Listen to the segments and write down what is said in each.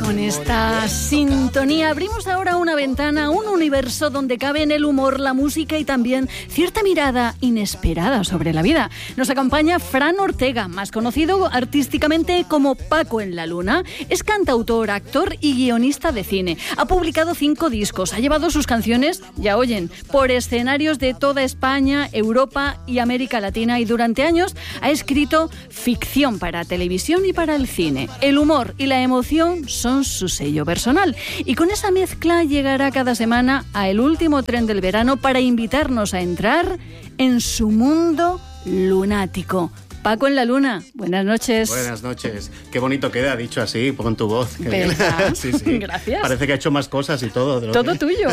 Con esta sintonía abrimos ahora una ventana, un universo donde caben el humor, la música y también cierta mirada inesperada sobre la vida. Nos acompaña Fran Ortega, más conocido artísticamente como Paco en la Luna. Es cantautor, actor y guionista de cine. Ha publicado 5 discos, ha llevado sus canciones, ya oyen, por escenarios de toda España, Europa y América Latina, y durante años ha escrito ficción para televisión y para el cine. El humor y la emoción son su sello personal, y con esa mezcla llegará cada semana a El Último Tren del Verano para invitarnos a entrar en su mundo lunático. Paco en la Luna, buenas noches. Buenas noches. Qué bonito queda, dicho así, con tu voz. ¿Verdad? Sí. Gracias. Parece que ha hecho más cosas y todo. Todo tuyo.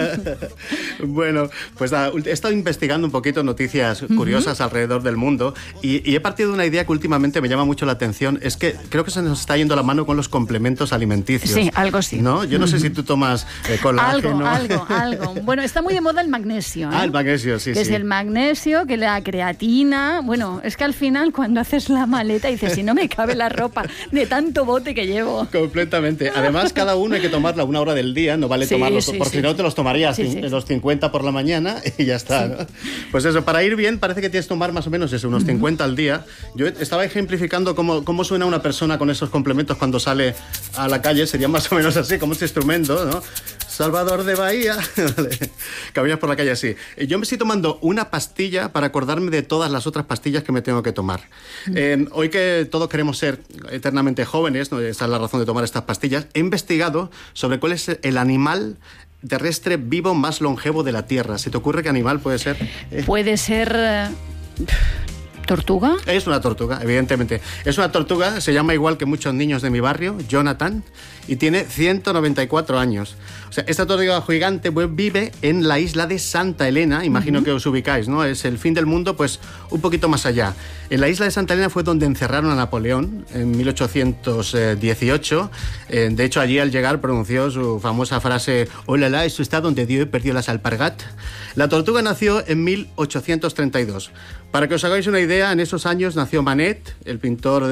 Bueno, pues he estado investigando un poquito noticias curiosas alrededor del mundo y he partido de una idea que últimamente me llama mucho la atención. Es que creo que se nos está yendo la mano con los complementos alimenticios. Sí, algo sí. ¿No? Yo no sé si tú tomas colágeno. Algo. Bueno, está muy de moda el magnesio, ¿eh? El magnesio, sí. Que es el magnesio, que la creatina. Bueno, es que al final cuando haces la maleta dices, si no me cabe la ropa de tanto bote que llevo. Completamente. Además, cada uno hay que tomarla a una hora del día, no vale tomarlos, si no te los tomarías los 50 por la mañana y ya está, ¿no? Pues eso, para ir bien parece que tienes que tomar más o menos eso, unos 50 al día. Yo estaba ejemplificando cómo suena una persona con esos complementos cuando sale a la calle, sería más o menos así, como este instrumento, ¿no? Salvador de Bahía. Caminas por la calle así. Yo me estoy tomando una pastilla para acordarme de todas las otras pastillas que me tengo que tomar. Hoy que todos queremos ser eternamente jóvenes, ¿no? Esa es la razón de tomar estas pastillas, he investigado sobre cuál es el animal terrestre vivo más longevo de la Tierra. ¿Se te ocurre qué animal puede ser? Puede ser... ¿Tortuga? Es una tortuga, evidentemente. Es una tortuga, se llama igual que muchos niños de mi barrio, Jonathan, y tiene 194 años. O sea, esta tortuga gigante vive en la isla de Santa Elena, imagino que os ubicáis, ¿no? Es el fin del mundo, pues un poquito más allá. En la isla de Santa Elena fue donde encerraron a Napoleón en 1818. De hecho, allí al llegar pronunció su famosa frase, «Olala, esto está donde Dios perdió las alpargat». La tortuga nació en 1832. Para que os hagáis una idea, en esos años nació Manet, el pintor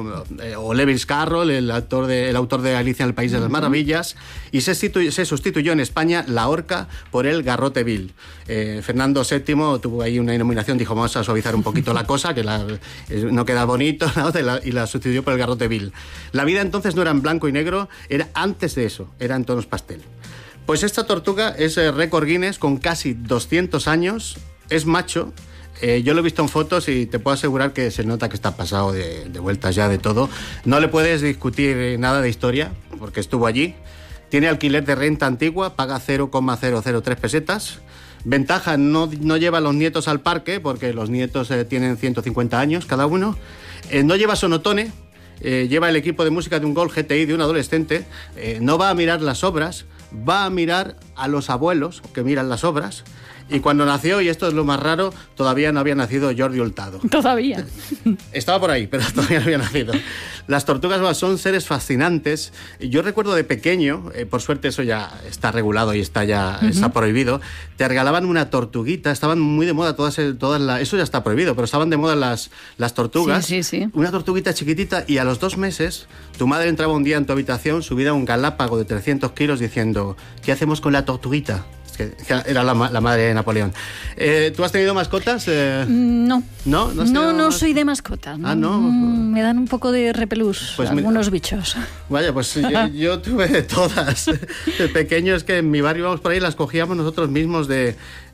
o Lewis Carroll, el autor de Alicia en el País de las Maravillas, y se sustituyó en España la horca por el garrote vil. Fernando VII tuvo ahí una nominación, dijo, vamos a suavizar un poquito la cosa, que no queda bonito, ¿no? Y la sustituyó por el garrote vil. La vida entonces no era en blanco y negro, era antes de eso, era en tonos pastel. Pues esta tortuga es récord Guinness con casi 200 años, es macho. Yo lo he visto en fotos y te puedo asegurar que se nota que está pasado de vueltas ya de todo. No le puedes discutir nada de historia, porque estuvo allí. Tiene alquiler de renta antigua, paga 0,003 pesetas. Ventaja, no lleva a los nietos al parque, porque los nietos tienen 150 años cada uno. No lleva sonotone, lleva el equipo de música de un Gol GTI de un adolescente. No va a mirar las obras, va a mirar a los abuelos que miran las obras. Y cuando nació, y esto es lo más raro, todavía no había nacido Jordi Hurtado. Todavía. Estaba por ahí, pero todavía no había nacido. Las tortugas son seres fascinantes. Yo recuerdo de pequeño, por suerte eso ya está regulado y está prohibido, te regalaban una tortuguita, estaban muy de moda eso ya está prohibido, pero estaban de moda las tortugas. Sí. Una tortuguita chiquitita, y a los 2 meses tu madre entraba un día en tu habitación subida a un galápago de 300 kilos diciendo, ¿qué hacemos con la tortuguita? Que era la madre de Napoleón. ¿Tú has tenido mascotas? No. ¿No? No soy de mascotas. ¿No? Me dan un poco de repelús algunos bichos. Vaya, pues yo tuve de todas. De pequeño, es que en mi barrio íbamos por ahí, las cogíamos nosotros mismos de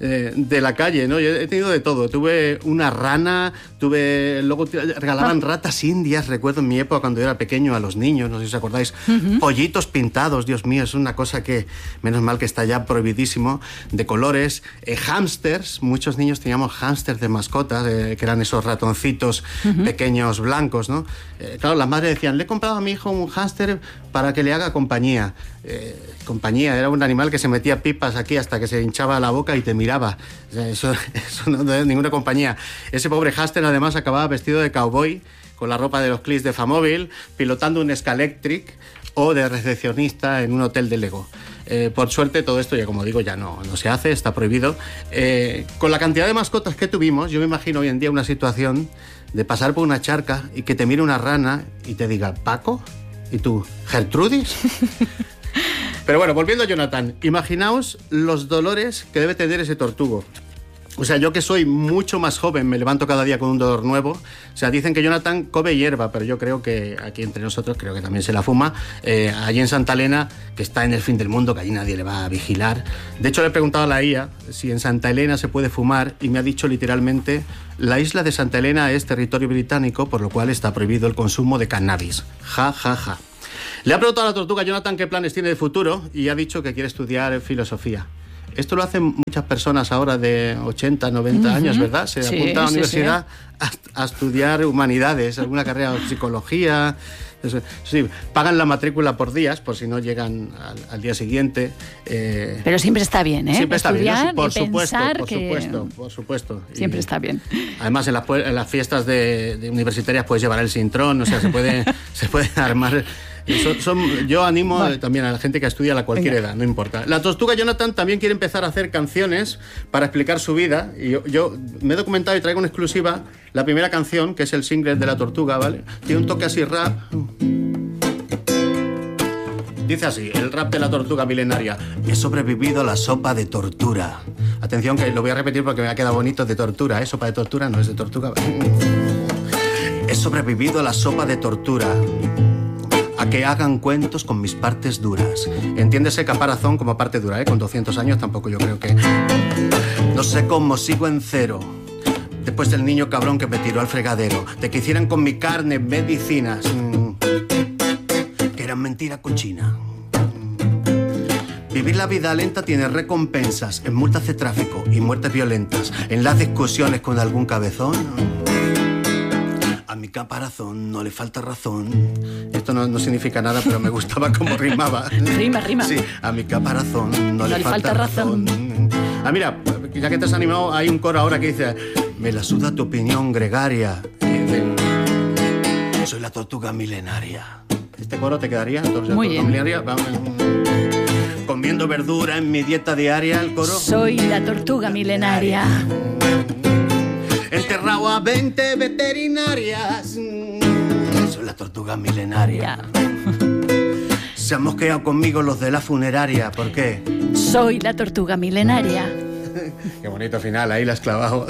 la calle, ¿no? Yo he tenido de todo. Tuve una rana, luego regalaban ratas indias, recuerdo en mi época cuando yo era pequeño, a los niños, no sé si os acordáis. Pollitos pintados, Dios mío, es una cosa que menos mal que está ya prohibidísimo, de colores. Hámsters, muchos niños teníamos hámsters de mascotas, que eran esos ratoncitos pequeños blancos, ¿no? Claro, las madres decían, le he comprado a mi hijo un hámster para que le haga compañía. Compañía, era un animal que se metía pipas aquí hasta que se hinchaba la boca y te miraba. O sea, eso no es ninguna compañía. Ese pobre hámster además acababa vestido de cowboy, con la ropa de los clips de Famóvil, pilotando un Scalectric o de recepcionista en un hotel de Lego. Por suerte todo esto, ya como digo, ya no se hace, está prohibido. Con la cantidad de mascotas que tuvimos, yo me imagino hoy en día una situación de pasar por una charca y que te mire una rana y te diga, ¿Paco? ¿Y tú, Gertrudis? Pero bueno, volviendo a Jonathan, imaginaos los dolores que debe tener ese tortugo. O sea, yo que soy mucho más joven, me levanto cada día con un dolor nuevo. O sea, dicen que Jonathan come hierba, pero yo creo que aquí entre nosotros, creo que también se la fuma. Allí en Santa Elena, que está en el fin del mundo, que allí nadie le va a vigilar. De hecho, le he preguntado a la IA si en Santa Elena se puede fumar y me ha dicho literalmente: la isla de Santa Elena es territorio británico, por lo cual está prohibido el consumo de cannabis. Ja, ja, ja. Le ha preguntado a la tortuga Jonathan qué planes tiene de futuro y ha dicho que quiere estudiar filosofía. Esto lo hacen muchas personas ahora de 80, 90 años, ¿verdad? Se apuntan a la universidad a estudiar humanidades, alguna carrera de psicología. Sí, pagan la matrícula por días, por si no llegan al día siguiente. Pero siempre está bien, ¿eh? Siempre está bien, ¿no? Por supuesto. Siempre está bien. Además, en las fiestas de universitarias puedes llevar el sintrón, o sea, se puede armar... Yo animo también a la gente que estudia a cualquier edad, no importa. La tortuga Jonathan también quiere empezar a hacer canciones para explicar su vida. Y yo me he documentado y traigo en exclusiva la primera canción, que es el single de la tortuga, ¿vale? Tiene un toque así rap. Dice así, el rap de la tortuga milenaria. He sobrevivido a la sopa de tortura. Atención, que lo voy a repetir porque me ha quedado bonito, de tortura, ¿eh? Sopa de tortura, no es de tortuga. He sobrevivido a la sopa de tortura. A que hagan cuentos con mis partes duras. Entiéndese caparazón como parte dura, ¿eh? Con 200 años tampoco yo creo que... No sé cómo sigo en cero. Después del niño cabrón que me tiró al fregadero. De que hicieran con mi carne medicinas. Que eran mentira cochina. Vivir la vida lenta tiene recompensas en multas de tráfico y muertes violentas. En las discusiones con algún cabezón... A mi caparazón no le falta razón. Esto no significa nada, pero me gustaba cómo rimaba. Rima. Sí, a mi caparazón no le falta razón. Ah, mira, ya que te has animado, hay un coro ahora que dice: me la suda tu opinión gregaria. Soy la tortuga milenaria. ¿Este coro te quedaría? Muy bien. Milenaria. Vamos. Comiendo verdura en mi dieta diaria, el coro. Soy la tortuga milenaria. Enterrado a 20 veterinarias. Soy la tortuga milenaria. Se han mosqueado conmigo los de la funeraria. ¿Por qué? Soy la tortuga milenaria. Qué bonito final, ahí la has clavado.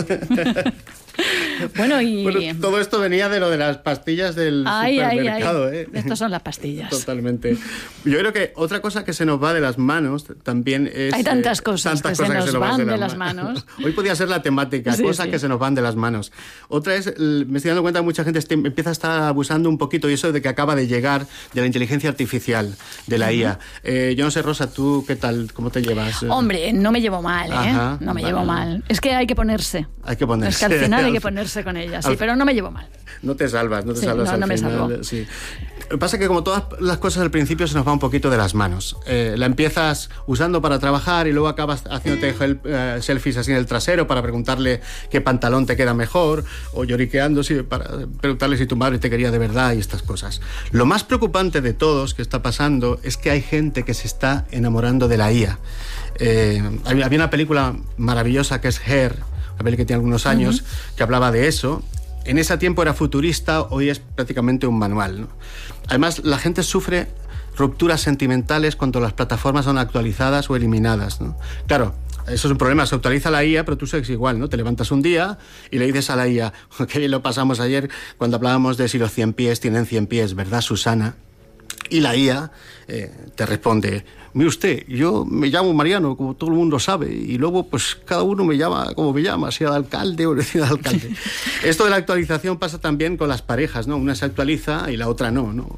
Bueno, todo esto venía de lo de las pastillas del supermercado. Estas son las pastillas. Totalmente. Yo creo que otra cosa que se nos va de las manos también es... Hay tantas cosas que se nos van de las manos. Hoy podía ser la temática, cosas que se nos van de las manos. Otra es, me estoy dando cuenta que mucha gente empieza a estar abusando un poquito, y eso de que acaba de llegar de la inteligencia artificial, de la IA. Yo no sé, Rosa, ¿tú qué tal? ¿Cómo te llevas? Hombre, no me llevo mal, ¿eh? Ajá, no me llevo mal. Es que hay que ponerse. Hay que ponerse. Es que al final hay que ponerse con ella, sí, pero no me llevo mal. No te salvas, al final. No me salvo. Sí. Pasa que como todas las cosas al principio se nos va un poquito de las manos. La empiezas usando para trabajar y luego acabas haciéndote selfies así en el trasero para preguntarle qué pantalón te queda mejor, o lloriqueando para preguntarle si tu madre te quería de verdad y estas cosas. Lo más preocupante de todos que está pasando es que hay gente que se está enamorando de la IA. Había una película maravillosa que es Her, una peli que tiene algunos años, que hablaba de eso. En ese tiempo era futurista, hoy es prácticamente un manual, ¿no? Además, la gente sufre rupturas sentimentales cuando las plataformas son actualizadas o eliminadas, ¿no? Claro, eso es un problema, se actualiza la IA, pero tú sigues igual, ¿no? Te levantas un día y le dices a la IA, que bien lo pasamos ayer cuando hablábamos de si los 100 pies tienen 100 pies, ¿verdad, Susana? Y la IA te responde: mire usted, yo me llamo Mariano, como todo el mundo sabe, y luego pues cada uno me llama como me llama, sea de alcalde o vecino de alcalde. Esto de la actualización pasa también con las parejas, ¿no? Una se actualiza y la otra no, ¿no?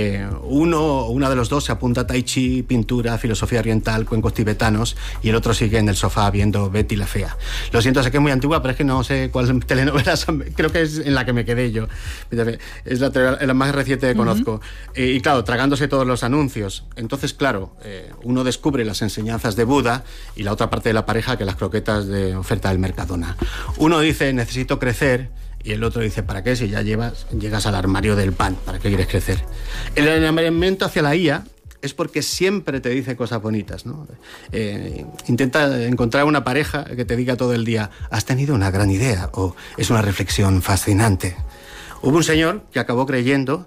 Una de los dos se apunta a tai chi, pintura, filosofía oriental, cuencos tibetanos, y el otro sigue en el sofá viendo Betty la Fea. Lo siento, sé que es muy antigua, pero es que no sé cuál telenovela, creo que es en la que me quedé yo. Es la más reciente que conozco. Y claro, tragándose todos los anuncios. Entonces, claro, uno descubre las enseñanzas de Buda y la otra parte de la pareja que las croquetas de oferta del Mercadona. Uno dice: necesito crecer, y el otro dice: ¿para qué? Si ya llegas al armario del pan, ¿para qué quieres crecer? El enamoramiento hacia la IA es porque siempre te dice cosas bonitas, ¿no? Intenta encontrar una pareja que te diga todo el día: has tenido una gran idea, o es una reflexión fascinante. Hubo un señor que acabó creyendo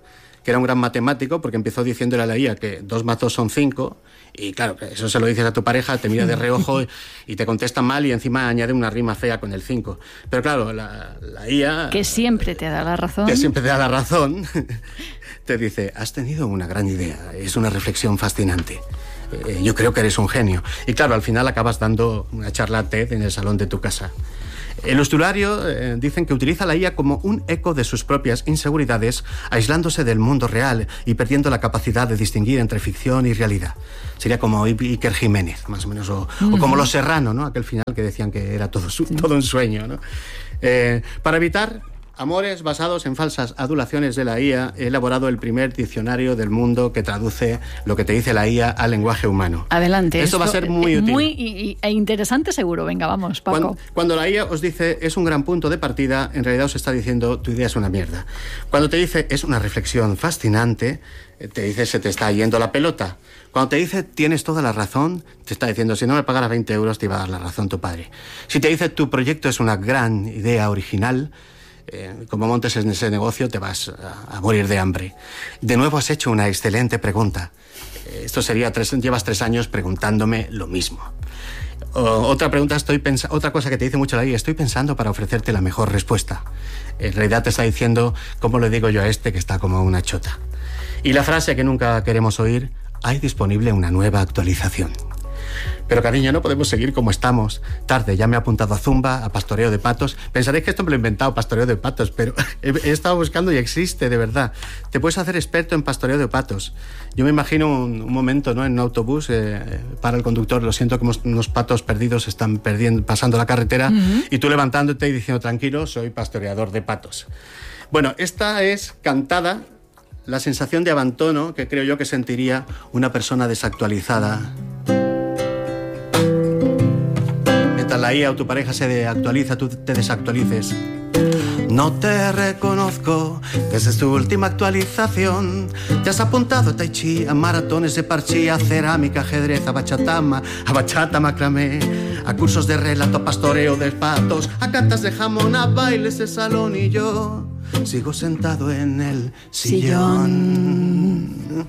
que era un gran matemático, porque empezó diciéndole a la IA que 2 más 2 son 5, y claro, eso se lo dices a tu pareja, te mira de reojo y te contesta mal y encima añade una rima fea con el 5. Pero claro, la IA... Que siempre te da la razón. Que siempre te da la razón. Te dice, has tenido una gran idea, es una reflexión fascinante. Yo creo que eres un genio. Y claro, al final acabas dando una charla TED en el salón de tu casa. El Ustulario dicen que utiliza la IA como un eco de sus propias inseguridades, aislándose del mundo real y perdiendo la capacidad de distinguir entre ficción y realidad. Sería como Iker Jiménez, más o menos, o como Los Serrano, ¿no? Aquel final que decían que era todo un sueño, ¿no? Para evitar amores basados en falsas adulaciones de la IA, he elaborado el primer diccionario del mundo que traduce lo que te dice la IA al lenguaje humano. Adelante. Esto va a ser muy útil. E interesante seguro. Venga, vamos, Paco. Cuando la IA os dice es un gran punto de partida, en realidad os está diciendo tu idea es una mierda. Cuando te dice es una reflexión fascinante, te dice se te está yendo la pelota. Cuando te dice tienes toda la razón, te está diciendo si no me pagaras 20 euros te iba a dar la razón tu padre. Si te dice tu proyecto es una gran idea original, como montes en ese negocio te vas a morir de hambre. De nuevo has hecho una excelente pregunta. Esto sería llevas 3 años preguntándome lo mismo. Otra cosa que te dice mucho la IA, estoy pensando para ofrecerte la mejor respuesta. En realidad te está diciendo cómo le digo yo a este que está como una chota. Y la frase que nunca queremos oír, hay disponible una nueva actualización. Pero cariño, no podemos seguir como estamos. Tarde, ya me he apuntado a Zumba, a pastoreo de patos. Pensaréis que esto me lo he inventado, pastoreo de patos, pero he estado buscando y existe, de verdad. Te puedes hacer experto en pastoreo de patos. Yo me imagino un momento, ¿no? En un autobús, para el conductor, lo siento que unos patos perdidos están pasando la carretera, y tú levantándote y diciendo, tranquilo, soy pastoreador de patos. Bueno, esta es cantada la sensación de abandono que creo yo que sentiría una persona desactualizada. La IA o tu pareja se actualiza, tú te desactualices. No te reconozco, desde tu última actualización. Te has apuntado a Tai Chi, a maratones de parchí, a cerámica, ajedrez, a bachata macramé, a cursos de relato, a pastoreo de patos, a catas de jamón, a bailes de salón, y yo sigo sentado en el sillón.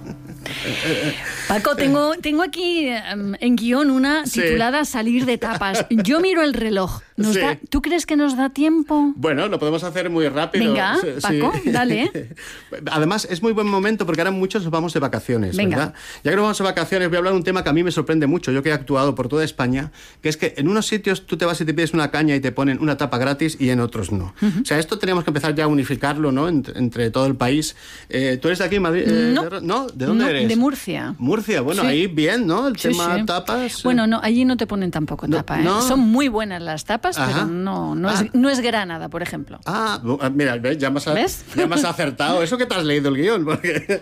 Paco, tengo aquí en guión una titulada Salir de tapas. Yo miro el reloj. ¿Tú crees que nos da tiempo? Bueno, lo podemos hacer muy rápido. Venga, Paco, dale. Además, es muy buen momento porque ahora muchos nos vamos de vacaciones, ¿verdad? Ya que nos vamos de vacaciones, voy a hablar de un tema que a mí me sorprende mucho, yo que he actuado por toda España, que es que en unos sitios tú te vas y te pides una caña y te ponen una tapa gratis y en otros no. O sea, esto teníamos que empezar ya a unificarlo, ¿no? Entre todo el país. ¿Tú eres de aquí, Madrid? No. ¿De dónde eres? De Murcia. Murcia, bueno, sí. Ahí bien, ¿no? El tema tapas. Bueno, no, allí no te ponen tampoco tapa, ¿no? Son muy buenas las tapas, pero no es Granada, por ejemplo. Mira, ya me has acertado. Eso que te has leído el guión, porque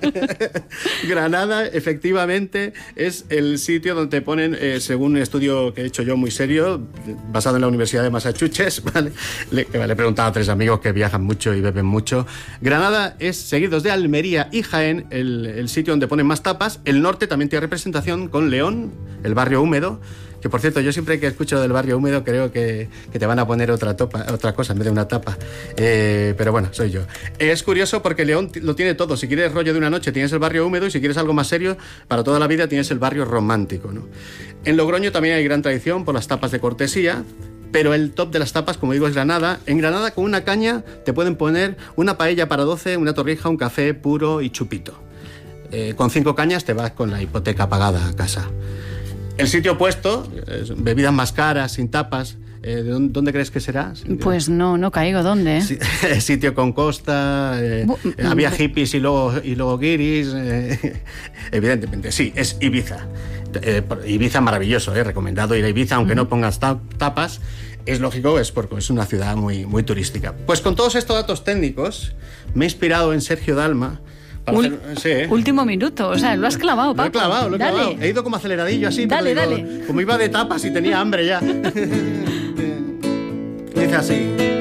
Granada, efectivamente, es el sitio donde te ponen, según un estudio que he hecho yo muy serio, basado en la Universidad de Massachusetts, ¿vale? Le he preguntado a 3 amigos que viajan mucho y beben mucho. Granada es, seguidos de Almería y Jaén, el sitio donde ponen más tapas. El norte también tiene representación con León, el barrio húmedo, que por cierto, yo siempre que escucho del barrio húmedo creo que te van a poner otra cosa en vez de una tapa. Pero bueno, soy yo. Es curioso porque León lo tiene todo. Si quieres rollo de una noche tienes el barrio húmedo, y si quieres algo más serio, para toda la vida tienes el barrio romántico, ¿no? En Logroño también hay gran tradición por las tapas de cortesía, pero el top de las tapas, como digo, es Granada. En Granada, con una caña, te pueden poner una paella para 12, una torrija, un café puro y chupito. Con 5 cañas te vas con la hipoteca pagada a casa. El sitio opuesto, bebidas más caras, sin tapas, ¿dónde crees que será? Pues no caigo. ¿Dónde? Sitio con costa, había hippies y luego guiris, evidentemente, sí, es Ibiza. Ibiza maravilloso, recomendado ir a Ibiza, aunque no pongas tapas. Es lógico, porque es una ciudad muy, muy turística. Pues con todos estos datos técnicos, me he inspirado en Sergio Dalma. Último minuto, o sea, lo has clavado, Paco. Lo he clavado. He ido como aceleradillo así, dale. Como iba de tapas y tenía hambre ya. Dice así.